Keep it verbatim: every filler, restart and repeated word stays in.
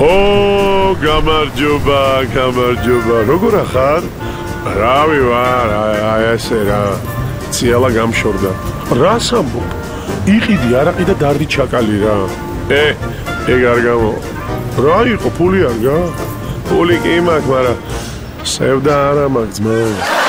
ო, გამარჯობა, გამარჯობა. როგორ ახარ? რავი ვარ, აი ესე რა. ციალა გამშორდა. რას ამბობ? იყიდი არაყი და დარდი ჩაკალი რა. ე, ეგ არ გამო. რა იყო, ფული არ გა? ფული კი მაქვს, მაგრამ სევდა არა მაქვს ძმა.